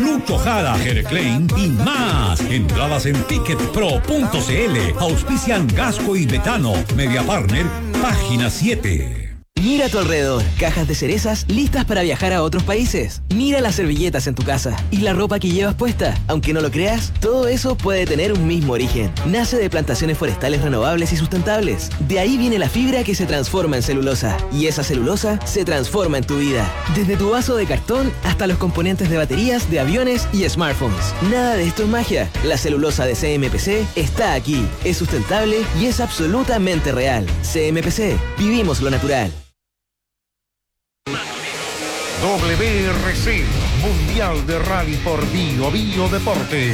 Lucho Jara, Jere Klein y más. Entradas en ticketpro.cl. Auspician Gasco y Betano. Media Partner, página 7. Mira a tu alrededor, cajas de cerezas listas para viajar a otros países. Mira las servilletas en tu casa y la ropa que llevas puesta. Aunque no lo creas, todo eso puede tener un mismo origen. Nace de plantaciones forestales renovables y sustentables. De ahí viene la fibra que se transforma en celulosa. Y esa celulosa se transforma en tu vida. Desde tu vaso de cartón hasta los componentes de baterías, de aviones y smartphones. Nada de esto es magia. La celulosa de CMPC está aquí. Es sustentable y es absolutamente real. CMPC, vivimos lo natural. WRC, Mundial de Rally por Bio Deportes.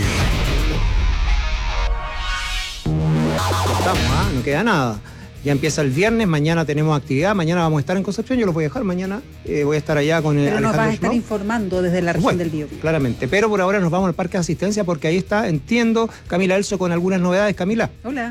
Estamos, no queda nada. Ya empieza el viernes, mañana tenemos actividad, mañana vamos a estar en Concepción, yo los voy a dejar mañana, voy a estar allá con Pero Alejandro nos vas a estar Schnopp. informando desde la región del Biobío. Claramente, pero por ahora nos vamos al Parque de Asistencia porque ahí está, entiendo, Camila Elso con algunas novedades. Camila. Hola.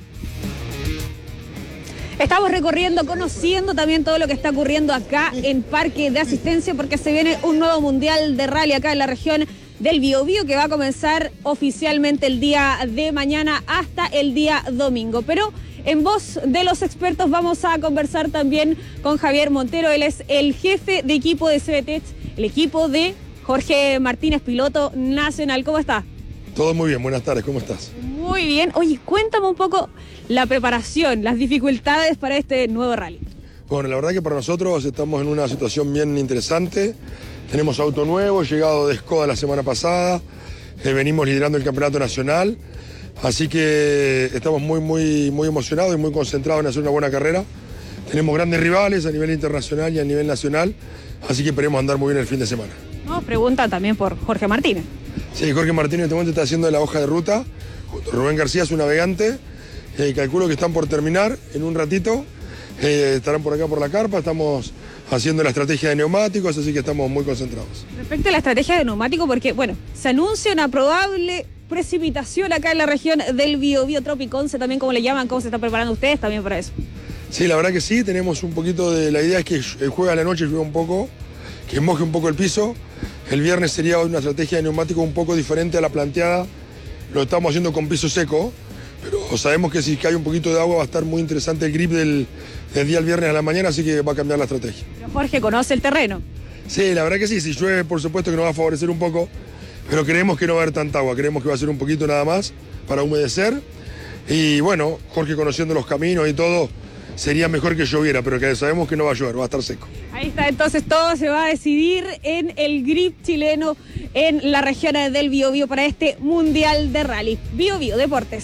Estamos recorriendo, conociendo también todo lo que está ocurriendo acá en Parque de Asistencia porque se viene un nuevo mundial de rally acá en la región del Biobío que va a comenzar oficialmente el día de mañana hasta el día domingo. Pero en voz de los expertos vamos a conversar también con Javier Montero. Él es el jefe de equipo de CBTech, el equipo de Jorge Martínez, piloto nacional. ¿Cómo está? Todo muy bien, buenas tardes, ¿cómo estás? Muy bien. Oye, cuéntame un poco la preparación, las dificultades para este nuevo rally. Bueno, la verdad que para nosotros estamos en una situación bien interesante. Tenemos auto nuevo, llegado de Skoda la semana pasada. Venimos liderando el campeonato nacional. Así que estamos muy emocionados y muy concentrados en hacer una buena carrera. Tenemos grandes rivales a nivel internacional y a nivel nacional. Así que esperemos andar muy bien el fin de semana. No, pregunta también por Jorge Martínez. Sí, Jorge Martínez en este momento está haciendo la hoja de ruta. Rubén García es un navegante. Calculo que están por terminar en un ratito. Estarán por acá por la carpa. Estamos haciendo la estrategia de neumáticos, así que estamos muy concentrados. Respecto a la estrategia de neumáticos, porque, bueno, se anuncia una probable precipitación acá en la región del Biobío Tropiconce, también como le llaman, ¿cómo se están preparando ustedes también para eso? Sí, la verdad que sí, tenemos un poquito de... La idea es que el jueves a la noche llueva un poco, que moje un poco el piso. El viernes sería una estrategia de neumático un poco diferente a la planteada. Lo estamos haciendo con piso seco, pero sabemos que si cae un poquito de agua va a estar muy interesante el grip del día al viernes a la mañana, así que va a cambiar la estrategia. Pero Jorge conoce el terreno. Sí, la verdad que sí, si llueve por supuesto que nos va a favorecer un poco, pero creemos que no va a haber tanta agua, creemos que va a ser un poquito nada más para humedecer. Y bueno, Jorge conociendo los caminos y todo, sería mejor que lloviera, pero que sabemos que no va a llover, va a estar seco. Ahí está, entonces todo se va a decidir en el grip chileno en la región del Biobío para este Mundial de Rally. Biobío Deportes.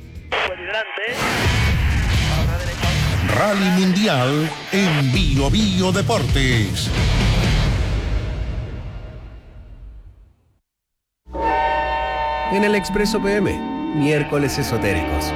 Rally Mundial en Bio Deportes. En el Expreso PM, miércoles esotéricos.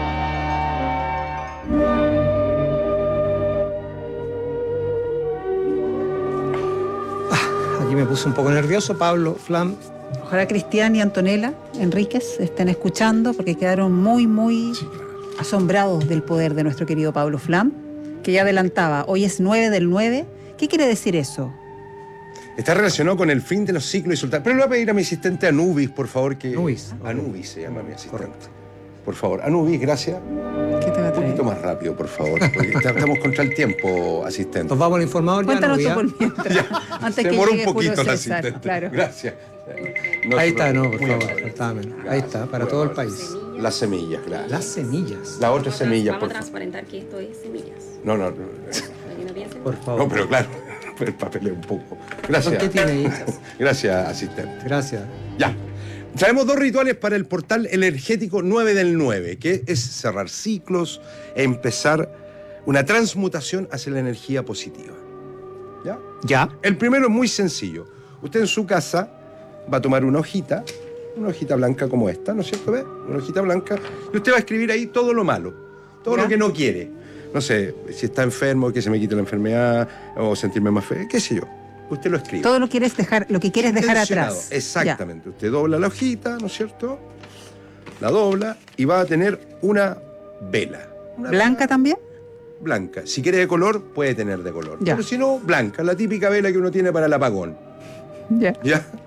Aquí me puse un poco nervioso, Pablo, Flam. Ojalá Cristian y Antonella Enríquez estén escuchando porque quedaron muy asombrados del poder de nuestro querido Pablo Flam, que ya adelantaba, hoy es 9 del 9. ¿Qué quiere decir eso? Está relacionado con el fin de los ciclos y soltar. Pero le voy a pedir a mi asistente Anubis, por favor, que... Anubis. Anubis se llama mi asistente. Correcto. Por favor, Anubis, gracias. ¿Qué te va a Un traer? poquito más rápido, por favor, porque estamos contra el tiempo, asistente. Nos vamos al informador ya, Cuéntanos ¿no? tú Ya. por mientras, antes Se que demoró un llegue Julio poquito el César, asistente. claro. Gracias. Ahí está, no, por muy favor, amable. faltaba menos. Ahí está, para todo el país. Las semillas, claro. Las semillas. La otra semilla, Vamos por a favor. transparentar que esto es semillas. No. Para que no piensen. Por favor. No, pero claro, el papel es un poco. Gracias. ¿Qué tiene ahí? Gracias, asistente. Gracias. Ya. Traemos 2 rituales para el portal energético 9 del 9, que es cerrar ciclos e empezar una transmutación hacia la energía positiva. ¿Ya? ¿Ya? El primero es muy sencillo. Usted en su casa va a tomar una hojita blanca como esta, ¿no es cierto? ¿Ve? Una hojita blanca. Y usted va a escribir ahí todo lo malo, todo lo que no quiere. No sé, si está enfermo, que se me quite la enfermedad, o sentirme más feo, qué sé yo. Usted lo escribe. Todo lo que quieres dejar Intencionado. atrás. Exactamente. Usted dobla la hojita, ¿no es cierto? La dobla y va a tener una vela. Una ¿Blanca vela también? blanca. Si quiere de color, puede tener de color. Ya. Pero si no, blanca. La típica vela que uno tiene para el apagón. Ya. ¿Ya?